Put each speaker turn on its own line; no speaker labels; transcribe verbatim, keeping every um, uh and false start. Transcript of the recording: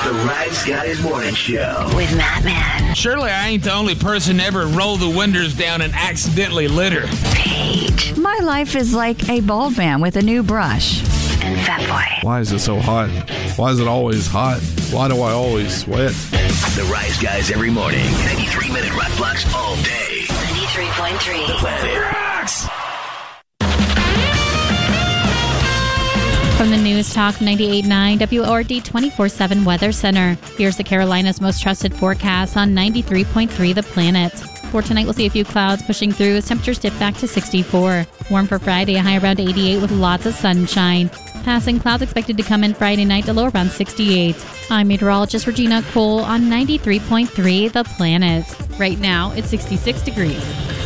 The Rise Guys Morning Show with Matt Man.
Surely I ain't the only person ever roll the windows down and accidentally litter.
Paige.
My life is like a bald man with a new brush.
And Fatboy.
Why is it so hot? Why is it always hot? Why do I always sweat?
The Rise Guys every morning. ninety-three minute rock blocks all day. ninety-three point three. The Planet Rocks.
From the News Talk ninety-eight point nine W O R D twenty-four seven Weather Center. Here's the Carolinas' most trusted forecast on ninety-three point three The Planet. For tonight, we'll see a few clouds pushing through as temperatures dip back to sixty-four. Warm for Friday, a high around eighty-eight with lots of sunshine. Passing clouds expected to come in Friday night to low around sixty-eight. I'm meteorologist Regina Cole on ninety-three point three The Planet. Right now, it's sixty-six degrees.